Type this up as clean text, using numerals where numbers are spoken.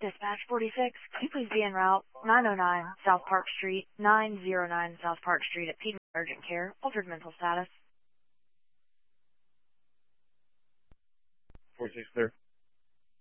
Dispatch 46, can you please be en route 909 South Park Street, 909 South Park Street at Piedmont Urgent Care, altered mental status. 46 clear.